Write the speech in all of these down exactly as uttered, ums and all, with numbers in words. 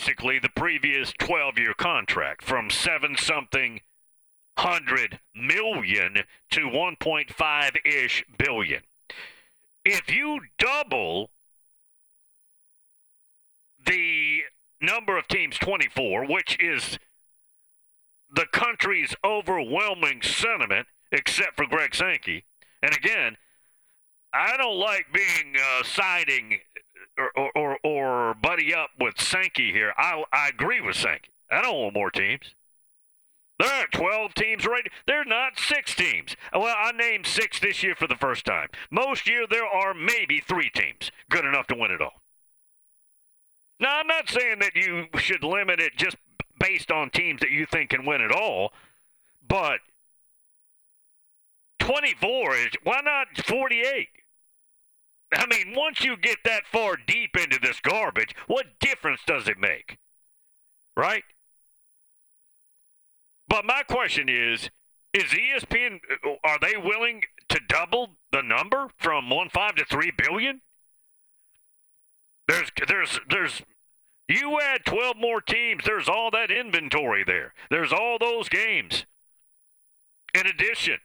basically the previous twelve-year contract from seven something hundred million to one point five ish billion. If you double the number of teams, twenty-four, which is the country's overwhelming sentiment, except for Greg Sankey. And again, I don't like being uh, siding or, or, or, or buddy up with Sankey here. I, I agree with Sankey. I don't want more teams. There are twelve teams right. There are not six teams. Well, I named six this year for the first time. Most year there are maybe three teams good enough to win it all. Now, I'm not saying that you should limit it just based on teams that you think can win it all, but twenty-four is, why not forty-eight? I mean, once you get that far deep into this garbage, what difference does it make? Right? But my question is, is E S P N, are they willing to double the number from one point five to three billion? There's, there's, there's, you add twelve more teams, there's all that inventory there. There's all those games. In addition,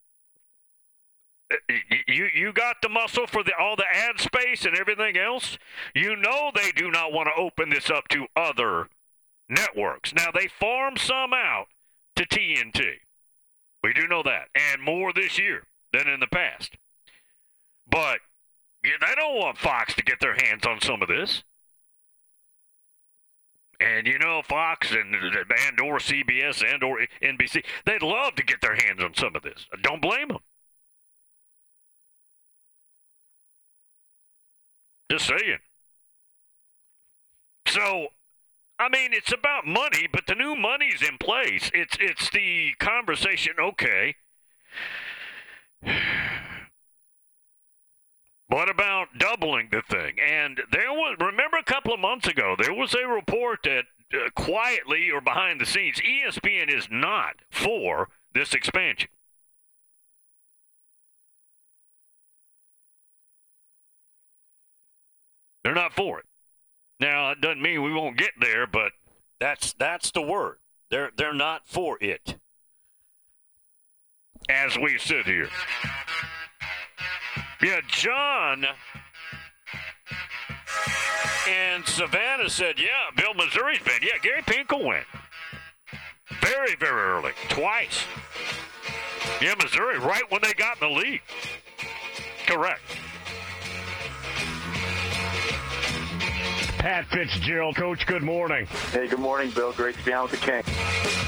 you you got the muscle for the all the ad space and everything else. You know they do not want to open this up to other networks. Now, they farm some out to T N T. We do know that. And more this year than in the past. But yeah, they don't want Fox to get their hands on some of this. And you know, Fox and, and or C B S and or N B C, they'd love to get their hands on some of this. Don't blame them. Just saying. So, I mean, it's about money, but the new money's in place. It's it's the conversation, okay. What about doubling the thing? And there was, remember a couple of months ago, there was a report that uh, quietly or behind the scenes, E S P N is not for this expansion. They're not for it. Now, it doesn't mean we won't get there, but that's that's the word. They're they're not for it. As we sit here. Yeah, John in Savannah said, yeah, Bill Missouri's been. Yeah, Gary Pinkel went. Very, very early. Twice. Yeah, Missouri, right when they got in the league. Correct. Pat Fitzgerald, Coach, good morning. Hey, good morning, Bill. Great to be on with the King.